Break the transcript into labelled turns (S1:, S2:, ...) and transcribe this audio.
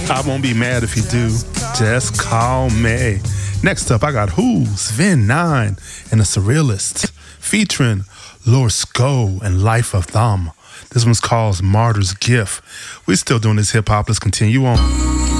S1: I won't be mad if you do. Just call me. Next up, I got Who's, Vin 9, and the Surrealists, featuring Lord Sko and Life of Thumb. This one's called Martyr's Gift. We're still doing this hip hop. Let's continue on.